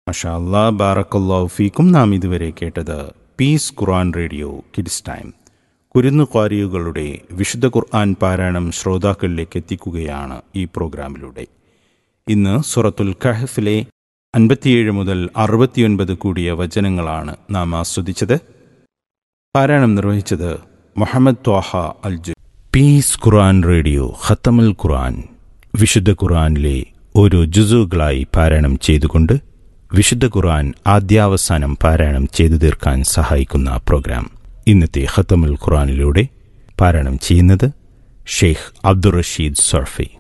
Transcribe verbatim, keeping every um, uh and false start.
മാഷാ അല്ലാ, ബാറക്കല്ലാഹു ഫീക്കും. നാം ഇതുവരെ കേട്ടത് പീസ് ഖുർആൻ റേഡിയോ കിഡ്സ് ടൈം. കുരുന്നു ഖാരികളുടെ വിശുദ്ധ ഖുർആൻ പാരായണം ശ്രോതാക്കളിലേക്ക് എത്തിക്കുകയാണ് ഈ പ്രോഗ്രാമിലൂടെ. ഇന്ന് സൂറത്തുൽ കഹ്ഫിലെ അൻപത്തിയേഴ് മുതൽ അറുപത്തിയൊൻപത് കൂടിയ വചനങ്ങളാണ് നാം ആസ്വദിച്ചത്. പാരായണം നിർവഹിച്ചത് മുഹമ്മദ് ത്വാഹ അൽ ജു. പീസ് ഖുർആൻ റേഡിയോ ഖത്തമുൽ ഖുർആൻ, വിശുദ്ധ ഖുർആനിലെ ഓരോ ജുസുകളായി പാരായണം ചെയ്തുകൊണ്ട് വിശുദ്ധ ഖുർആൻ ആദ്യാവസാനം പാരായണം ചെയ്തു തീർക്കാൻ സഹായിക്കുന്ന പ്രോഗ്രാം. ഇന്നത്തെ ഖത്തമുൽ ഖുർആനിലൂടെ പാരായണം ചെയ്യുന്നത് ഷെയ്ഖ് അബ്ദുർ റഷീദ് സർഫി.